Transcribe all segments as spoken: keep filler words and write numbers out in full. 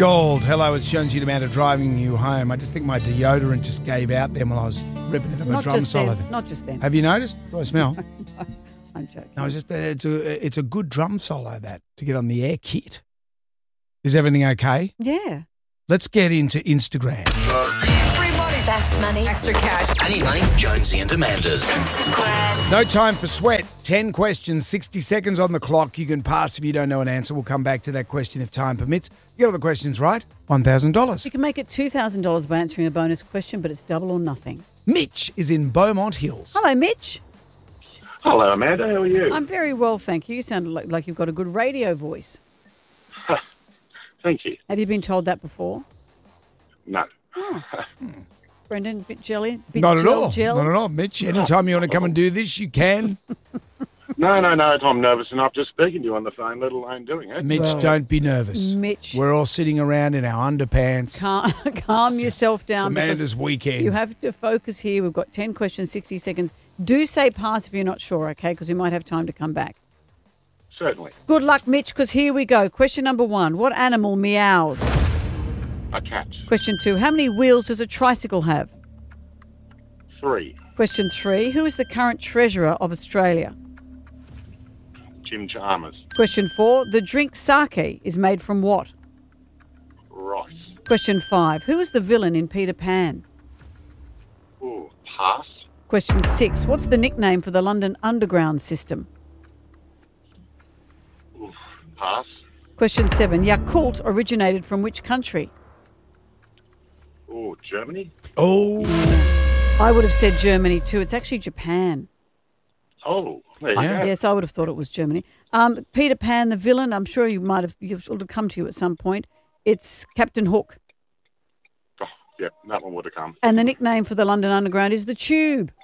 Gold. Hello, it's Jonesy and Amanda driving you home. I just think my deodorant just gave out then when I was ripping into my Not drum just solo. then. Not just then. Have you noticed? Do I smell? No, I'm joking. No, it's just uh, it's a it's a good drum solo that to get on the air kit. Is everything okay? Yeah. Let's get into Instagram. Fast money. Extra cash. I need money. Jonesy and Amanda's. Instagram. No time for sweat. Ten questions, sixty seconds on the clock. You can pass if you don't know an answer. We'll come back to that question if time permits. You get all the questions right, one thousand dollars. You can make it two thousand dollars by answering a bonus question, but it's double or nothing. Mitch is in Beaumont Hills. Hello, Mitch. Hello, Amanda. How are you? I'm very well, thank you. You sound like, like you've got a good radio voice. Thank you. Have you been told that before? No. Brendan, bit jelly? Bit Not at gel, all. Gel? Not at all, Mitch. Anytime you want to come and do this, you can. No, no, no. I'm nervous enough just speaking to you on the phone, let alone doing it. Mitch, Well, don't be nervous. Mitch. We're all sitting around in our underpants. Calm, calm yourself It's down. because Amanda's weekend. You have to focus here. We've got ten questions, sixty seconds. Do say pass if you're not sure, okay? Because we might have time to come back. Certainly. Good luck, Mitch, because here we go. Question number one. What animal meows? A cat. Question two. How many wheels does a tricycle have? Three. Question three. Who is the current treasurer of Australia? Jim Chalmers. Question four. The drink sake is made from what? Rice. Question five. Who is the villain in Peter Pan? Ooh, pass. Question six. What's the nickname for the London Underground system? Ooh, pass. Question seven. Yakult originated from which country? Ooh, Germany. Oh, I would have said Germany too. It's actually Japan. Oh, there you Yeah. go. Yes, I would have thought it was Germany. Um, Peter Pan, the villain, I'm sure you might have, you've sort of come to you at some point. It's Captain Hook. Oh, yep, that one would have come. And the nickname for the London Underground is the Tube.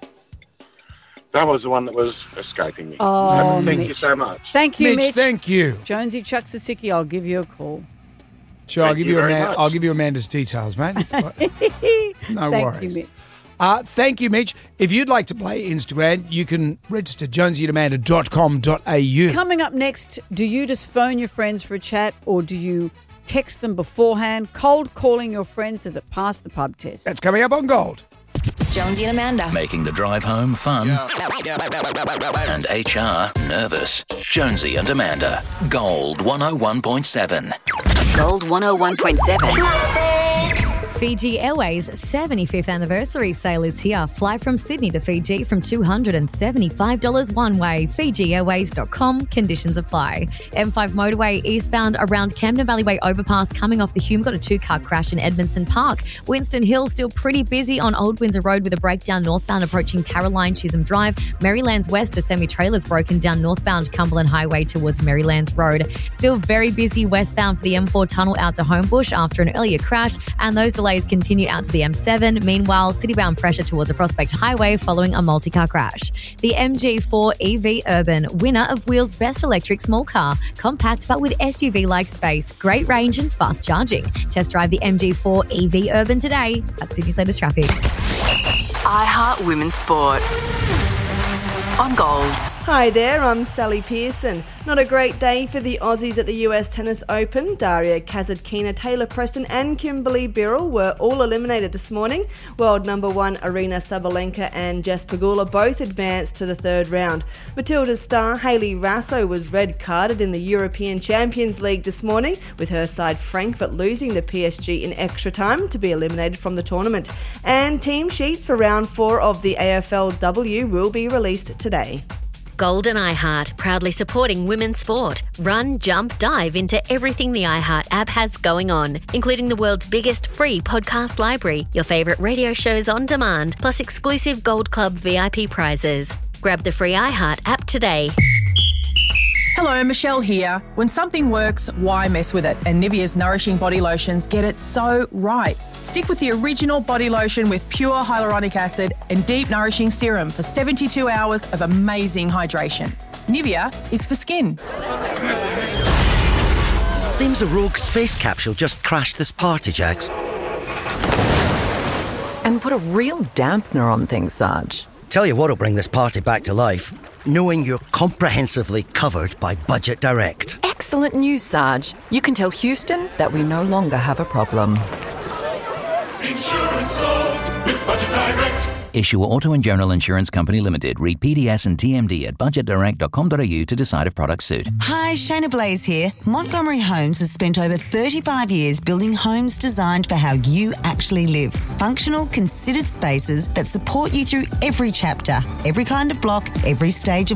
That was the one that was escaping me. Oh, Thank you Mitch. so much. Thank you, Mitch, Mitch. thank you. Jonesy Chuck Sasicki, I'll give you a call. Sure, I'll Thank give you you, very Amanda, much. I'll give you Amanda's details, mate. No Thank worries. you, Mitch. Uh, thank you, Mitch. If you'd like to play Instagram, you can register jonesy at amanda dot com dot a u. Coming up next, do you just phone your friends for a chat or do you text them beforehand? Cold calling your friends, does it pass the pub test? That's coming up on Gold. Jonesy and Amanda. Making the drive home fun. And H R nervous. Jonesy and Amanda. Gold one oh one point seven. Gold one oh one point seven. Fiji Airways' seventy-fifth anniversary sale is here. Fly from Sydney to Fiji from two hundred seventy-five dollars one way. Fiji Airways dot com. Conditions apply. M five motorway eastbound around Camden Valley Way overpass coming off the Hume. Got a two-car crash in Edmondson Park. Winston Hill still pretty busy on Old Windsor Road with a breakdown northbound approaching Caroline Chisholm Drive. Marylands West, a semi-trailer's broken down northbound Cumberland Highway towards Marylands Road. Still very busy westbound for the M four tunnel out to Homebush after an earlier crash, and those delays continue out to the M seven. Meanwhile, citybound pressure towards the Prospect Highway following a multi-car crash. The M G four E V Urban, winner of Wheels Best Electric Small Car. Compact but with S U V-like space, great range and fast charging. Test drive the M G four E V Urban today. That's Sydney's latest traffic. iHeart Women's Sport. On Gold. Hi there, I'm Sally Pearson. Not a great day for the Aussies at the U S Tennis Open. Daria Kasatkina, Taylor Preston and Kimberly Birrell were all eliminated this morning. World number one Arina Sabalenka and Jess Pegula both advanced to the third round. Matilda's star Hayley Raso was red-carded in the European Champions League this morning, with her side Frankfurt losing to P S G in extra time to be eliminated from the tournament. And team sheets for round four of the A F L W will be released today. Gold and iHeart, proudly supporting women's sport. Run, jump, dive into everything the iHeart app has going on, including the world's biggest free podcast library, your favourite radio shows on demand, plus exclusive Gold Club V I P prizes. Grab the free iHeart app today. Hello, Michelle here. When something works, why mess with it? And Nivea's Nourishing Body Lotions get it so right. Stick with the original body lotion with pure hyaluronic acid and deep nourishing serum for seventy-two hours of amazing hydration. Nivea is for skin. Seems a rogue space capsule just crashed this party, Jax. And put a real dampener on things, Sarge. Tell you what'll bring this party back to life. knowing you're comprehensively covered by Budget Direct. Excellent news, Sarge. You can tell Houston that we no longer have a problem. Insurance solved with Budget Direct. Issuer Auto and General Insurance Company Limited. Read P D S and T M D at budget direct dot com dot a u to decide if products suit. Hi, Shayna Blaze here. Montgomery Homes has spent over thirty-five years building homes designed for how you actually live. Functional, considered spaces that support you through every chapter, every kind of block, every stage of